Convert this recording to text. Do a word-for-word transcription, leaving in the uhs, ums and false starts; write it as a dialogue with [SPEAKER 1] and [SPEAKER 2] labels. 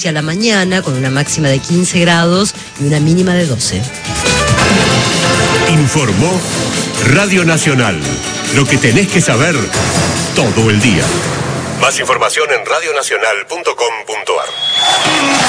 [SPEAKER 1] A la mañana con una máxima de quince grados y una mínima de doce.
[SPEAKER 2] Informó Radio Nacional. Lo que tenés que saber todo el día. Más información en radio nacional punto com punto ar.